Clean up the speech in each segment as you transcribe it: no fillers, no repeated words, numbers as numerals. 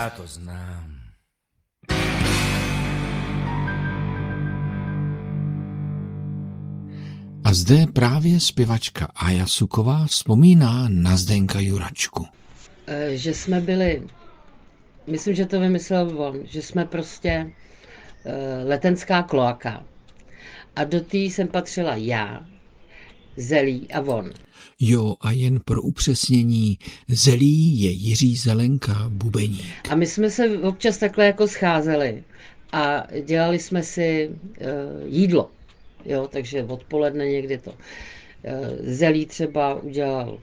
Já to znám. A zde právě zpěvačka Aja Suková vzpomíná na Zdenka Juračku. Že jsme byli, myslím, že to vymyslel on, že jsme prostě letenská kloaka. A do té jsem patřila já, Zelí a on. Jo, a jen pro upřesnění, Zelí je Jiří Zelenka, bubeník. A my jsme se občas takhle jako scházeli a dělali jsme si jídlo. Jo, takže odpoledne někdy to. Zelí třeba udělal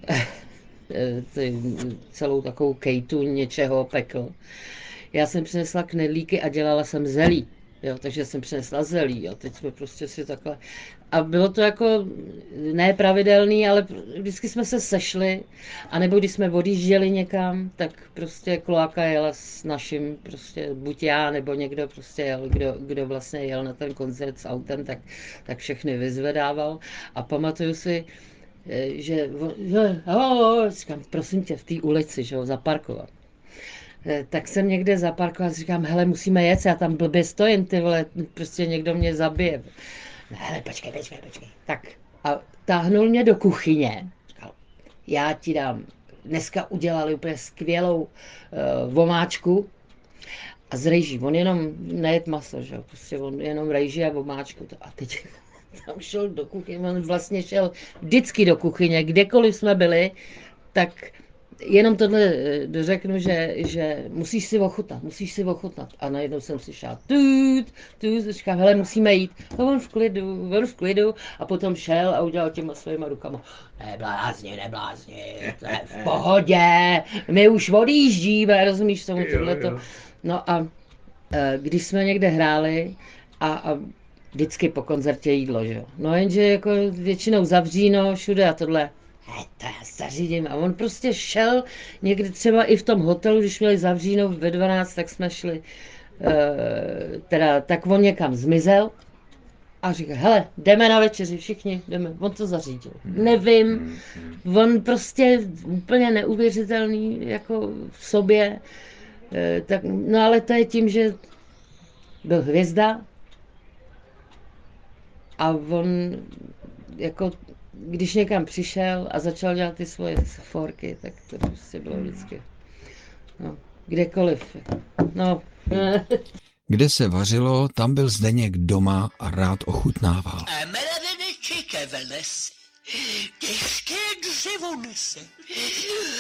celou takovou kejtu něčeho pekl. Já jsem přinesla knedlíky a dělala jsem zelí. Jo, takže jsem přinesla zelí a teď jsme prostě si takhle... A bylo to jako ne pravidelný, ale vždycky jsme se sešli, anebo když jsme odjížděli někam, tak prostě kloaka jela s naším, prostě buď já, nebo někdo prostě jel, kdo vlastně jel na ten koncert s autem, tak všechny vyzvedával. A pamatuju si, že říkám, prosím tě, v té ulici, že ho, zaparkovat. Tak jsem někde zaparkoval a říkám, hele, musíme jet, já tam blbě stojím, ty vole, prostě někdo mě zabije. Hele, počkej. Tak a táhnul mě do kuchyně. Říkal, já ti dám, dneska udělali úplně skvělou vomáčku a z rejží. On jenom nejet maso, že jo, prostě on jenom rejží a vomáčku. A teď tam šel do kuchyně, on vlastně šel vždycky do kuchyně, kdekoliv jsme byli, tak jenom tohle dořeknu, že musíš si ochutnat. A najednou jsem si šel říkám, hele, musíme jít. A on v klidu a potom šel a udělal těma svýma rukama. Neblázni, to je v pohodě, my už odjíždíme, rozumíš tomu tohleto. No a když jsme někde hráli a vždycky po koncertě jídlo, že jo. No jenže jako většinou zavříno, všude a tohle. To já zařídím. A on prostě šel někdy třeba i v tom hotelu, když měli zavříno ve 12, tak jsme šli, tak on někam zmizel a říkal, hele, jdeme na večeři, všichni jdeme. On to zařídil. Nevím, on prostě úplně neuvěřitelný jako v sobě. No ale to je tím, že byl hvězda a on jako když někam přišel a začal dělat ty svoje forky, tak to prostě bylo vždycky, no, kdekoliv, no. Kde se vařilo, tam byl Zdeněk doma a rád ochutnával. A mraveneček a veles, těžké dřevo nese.